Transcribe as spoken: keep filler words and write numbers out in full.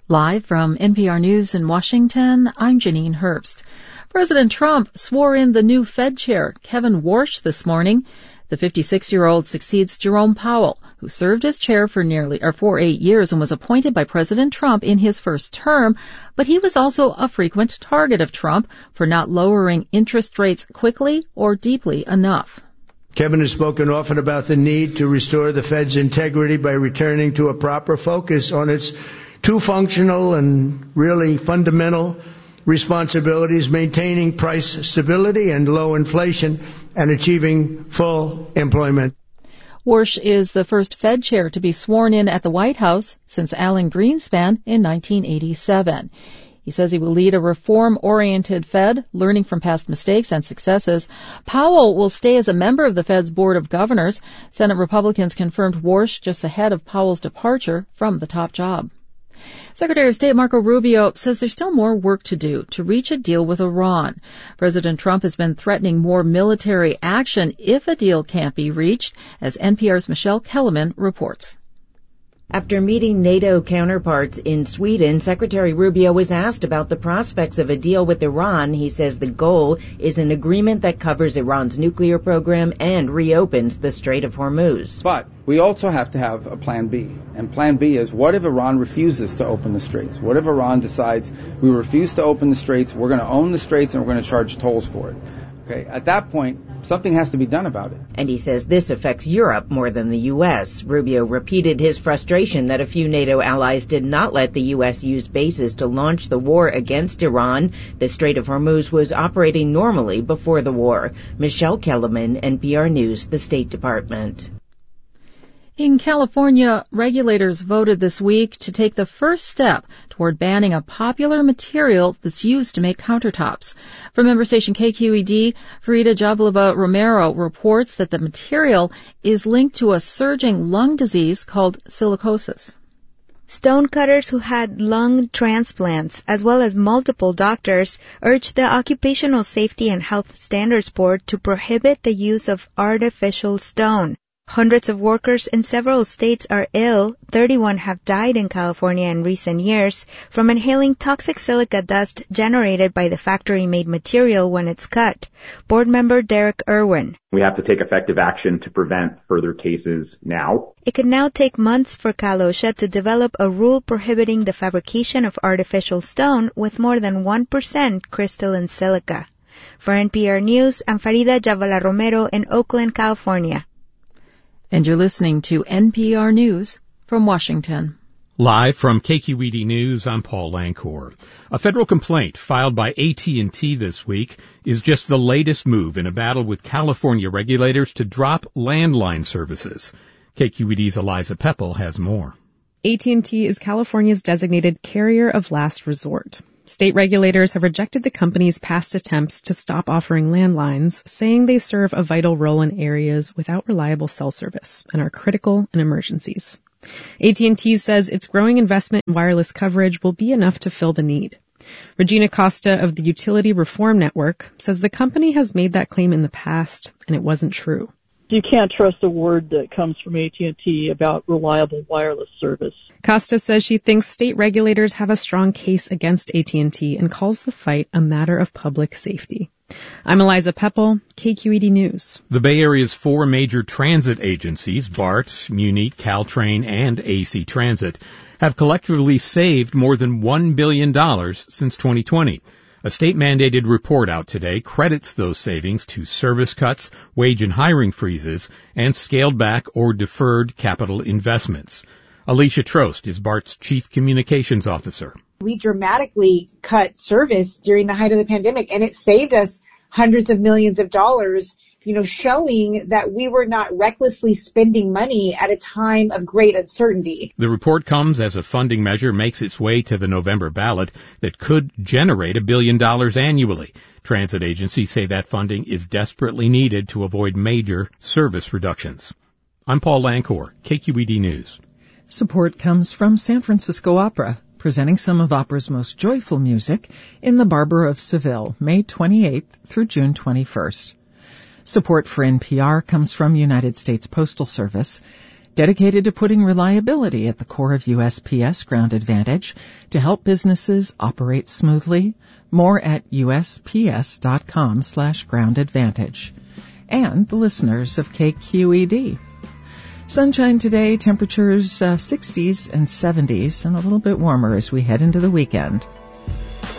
Live from N P R News in Washington, I'm Janine Herbst. President Trump swore in the new Fed chair, Kevin Warsh, this morning. The fifty-six-year-old succeeds Jerome Powell, who served as chair for nearly or for eight years and was appointed by President Trump in his first term, but he was also a frequent target of Trump for not lowering interest rates quickly or deeply enough. Kevin has spoken often about the need to restore the Fed's integrity by returning to a proper focus on its two functional and really fundamental responsibilities, maintaining price stability and low inflation and achieving full employment. Warsh is the first Fed chair to be sworn in at the White House since Alan Greenspan in nineteen eighty-seven. He says he will lead a reform-oriented Fed, learning from past mistakes and successes. Powell will stay as a member of the Fed's Board of Governors. Senate Republicans confirmed Warsh just ahead of Powell's departure from the top job. Secretary of State Marco Rubio says there's still more work to do to reach a deal with Iran. President Trump has been threatening more military action if a deal can't be reached, as N P R's Michelle Kellerman reports. After meeting NATO counterparts in Sweden, Secretary Rubio was asked about the prospects of a deal with Iran. He says the goal is an agreement that covers Iran's nuclear program and reopens the Strait of Hormuz. But we also have to have a plan B. And plan B is, what if Iran refuses to open the straits? What if Iran decides we refuse to open the straits, we're going to own the straits, and we're going to charge tolls for it? Okay, at that point, something has to be done about it. And he says this affects Europe more than the U S. Rubio repeated his frustration that a few NATO allies did not let the U S use bases to launch the war against Iran. The Strait of Hormuz was operating normally before the war. Michelle Kellerman, N P R News, the State Department. In California, regulators voted this week to take the first step toward banning a popular material that's used to make countertops. From member station K Q E D, Farida Javlova Romero reports that the material is linked to a surging lung disease called silicosis. Stonecutters who had lung transplants, as well as multiple doctors, urged the Occupational Safety and Health Standards Board to prohibit the use of artificial stone. Hundreds of workers in several states are ill. thirty-one have died in California in recent years from inhaling toxic silica dust generated by the factory-made material when it's cut. Board member Derek Irwin. We have to take effective action to prevent further cases now. It could now take months for Cal OSHA to develop a rule prohibiting the fabrication of artificial stone with more than one percent crystalline silica. For N P R News, I'm Farida Javala Romero in Oakland, California. And you're listening to N P R News from Washington. Live from K Q E D News, I'm Paul Lancour. A federal complaint filed by A T and T this week is just the latest move in a battle with California regulators to drop landline services. K Q E D's Eliza Peppel has more. A T and T is California's designated carrier of last resort. State regulators have rejected the company's past attempts to stop offering landlines, saying they serve a vital role in areas without reliable cell service and are critical in emergencies. A T and T says its growing investment in wireless coverage will be enough to fill the need. Regina Costa of the Utility Reform Network says the company has made that claim in the past, and it wasn't true. You can't trust a word that comes from A T and T about reliable wireless service. Costa says she thinks state regulators have a strong case against A T and T and calls the fight a matter of public safety. I'm Eliza Peppel, K Q E D News. The Bay Area's four major transit agencies, BART, Muni, Caltrain, and A C Transit, have collectively saved more than one billion dollars since twenty twenty. A state-mandated report out today credits those savings to service cuts, wage and hiring freezes, and scaled-back or deferred capital investments. Alicia Trost is BART's Chief Communications Officer. We dramatically cut service during the height of the pandemic, and it saved us hundreds of millions of dollars, you know, showing that we were not recklessly spending money at a time of great uncertainty. The report comes as a funding measure makes its way to the November ballot that could generate a billion dollars annually. Transit agencies say that funding is desperately needed to avoid major service reductions. I'm Paul Lancour, K Q E D News. Support comes from San Francisco Opera, presenting some of opera's most joyful music in the Barber of Seville, May twenty-eighth through June twenty-first. Support for N P R comes from United States Postal Service. dedicated to putting reliability at the core of U S P S Ground Advantage to help businesses operate smoothly. More at U S P S dot com slash ground advantage. And the listeners of K Q E D. Sunshine today, temperatures uh, sixties and seventies, and a little bit warmer as we head into the weekend.